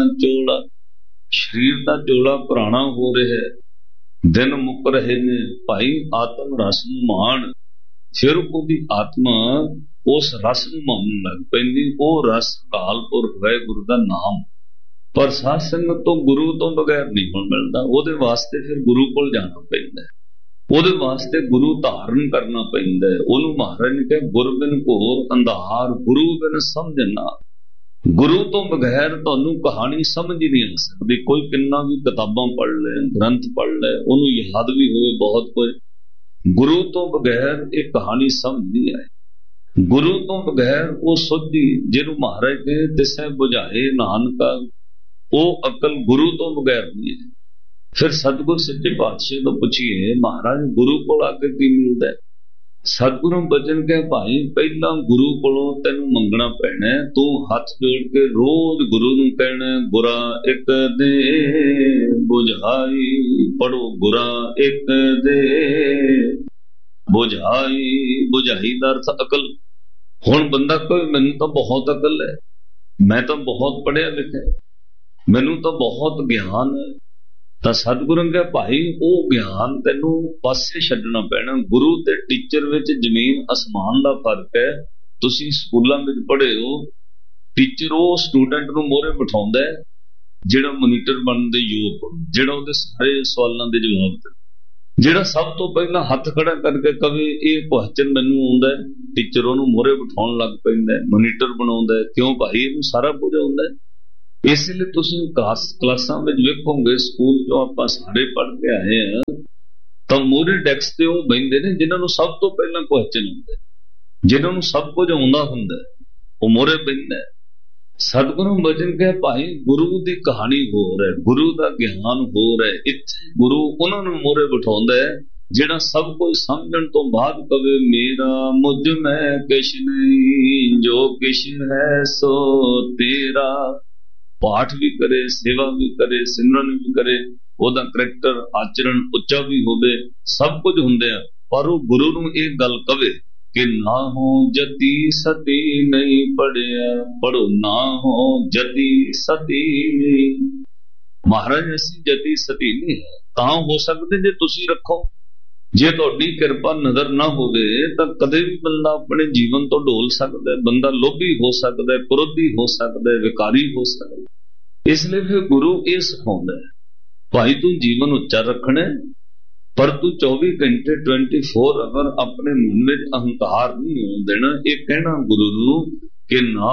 चोला। शरीर का चोला पुराना हो रहा है, दिन मुक रहे ने भाई आत्म रस नूं मान। फिर ओदी आत्मा उस रस नूं मानन लग पैंदी। वो रस काल पुरख वाहिगुरू दा नाम। पर साध संगत तो गुरु तो बगैर नहीं हुण मिलदा। ओदे वास्ते फिर गुरु कोल जाना पैंदा है, ओदे वास्ते गुरु धारण करना पैंदा है। ओनू महाराज ने कहा गुर बिन घोर अंधार, गुरु बिन समझ ना। गुरु तो बगैर तुहानू कहानी समझ ही नहीं आ सकती। कोई किन्ना भी किताबां पढ़ ले, ग्रंथ पढ़ ले, ओनू याद भी होवे बहुत कुछ, गुरु तो बगैर एक कहानी समझ नहीं आए। गुरु तो बगैर वो सुधी जिहनू महाराज ने तिसै बुझाए नानका, वो अकल गुरु तो बगैर नहीं है। फिर सतगुर सच्चे पातशाह तो पूछिए महाराज गुरु को आके की मिलता है? सतगुरु बचन के भाई पहला गुरु कोलों तेनू मंगना पैना है। तू हाथ जोड़ के रोज गुरु नू कहना गुरा एक दे बुझाई। पढ़ो गुरा एक दे बुझाई। बुझाई दा अर्थ अकल। हुण बंदा कोई मैनू तो बहुत अकल है, मैं तो बहुत पढ़िया लिखा, मैनू तो बहुत ज्ञान है। ਤਾਂ ਸਤਿਗੁਰੂ ਨੇ ਕਿਹਾ ਭਾਈ ਉਹ ਗਿਆਨ ਤੈਨੂੰ ਪਾਸੇ ਛੱਡਣਾ ਪੈਣਾ। ਗੁਰੂ ਤੇ ਟੀਚਰ ਵਿੱਚ ਜ਼ਮੀਨ ਅਸਮਾਨ ਦਾ ਫਰਕ ਹੈ। ਤੁਸੀਂ ਸਕੂਲਾਂ ਵਿੱਚ ਪੜ੍ਹੇ ਹੋ, ਟੀਚਰ ਉਹ ਸਟੂਡੈਂਟ ਨੂੰ ਮੋਹਰੇ ਬਿਠਾਉਂਦਾ ਹੈ ਜਿਹੜਾ ਮੋਨੀਟਰ ਬਣਨ ਦੇ ਯੋਗ ਹੋ, ਜਿਹੜਾ ਉਹਦੇ ਸਾਰੇ ਸਵਾਲਾਂ ਦੇ ਜਵਾਬ ਦੇ, ਜਿਹੜਾ ਸਭ ਤੋਂ ਪਹਿਲਾਂ ਹੱਥ ਖੜਾ ਕਰਕੇ ਕਵੇ ਇਹ ਕੁਐਸਚਨ ਮੈਨੂੰ ਆਉਂਦਾ ਹੈ, ਟੀਚਰ ਉਹਨੂੰ ਮੋਹਰੇ ਬਿਠਾਉਣ ਲੱਗ ਪੈਂਦਾ, ਮੋਨੀਟਰ ਬਣਾਉਂਦਾ। ਕਿਉਂ ਭਾਈ? ਇਹਨੂੰ ਸਾਰਾ ਕੁਝ ਆਉਂਦਾ। इसलिए तुसीं क्लासां विच वेखोगे स्कूल चों आपां सारे पढ़ के आए हैं तां मोहरे डैक्स ते ओह बहिंदे ने जिन्हां नूं सब तो पहलां क्वेश्चन आउंदा, जिन्हां नूं सब कुछ आउंदा हुंदा, ओह मोहरे बहिंदा। सतगुरु बचन कहे भाई गुरु दी कहानी होर है, गुरु दा ज्ञान होर है। इत्थे गुरु उन्हां नूं मोहरे बिठाउंदा है जिहड़ा सब कुछ समझण तो बाद कवे मेरा मुझ में किश नहीं, जो किश है सो तेरा। पाठ भी करे, सेवा भी करे, सिमरन भी करे, ओदा करैक्टर आचरण उच्चा भी होवे, सब कुछ हुंदे आ। पर वो गुरु नूं एक गल कवे कि ना हो जति सती नहीं पढ़िया, पढ़ो ना हो जति सती। महाराज असीं जति सती नहीं है तां हो सकदे जे तुसीं रखो। जे तुहाडी किरपा नजर ना होवे तां कदे भी बंदा अपने जीवन तो डोल सकदा है। बंदा लोभी हो सकदा है, क्रोधी हो सकदा है, विकारी हो सकदा है। इसलिए फिर गुरु ये सिखाउंदा है भाई तू जीवन उच्चा रखना है, पर तू 24 घंटे 24 आवर अपने मन में अहंकार नहीं होने देना। ये कहना गुरु नूं कि ना